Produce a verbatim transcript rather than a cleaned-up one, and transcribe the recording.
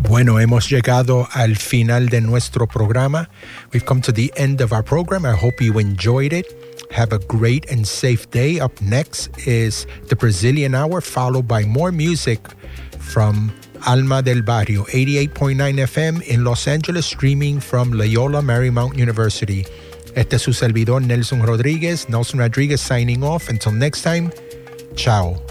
Bueno, hemos llegado al final de nuestro programa. We've come to the end of our program. I hope you enjoyed it. Have a great and safe day. Up next is the Brazilian Hour, followed by more music from Alma del Barrio, eighty-eight point nine F M in Los Angeles, streaming from Loyola Marymount University. Este es su servidor, Nelson Rodriguez. Nelson Rodriguez signing off. Until next time, ciao.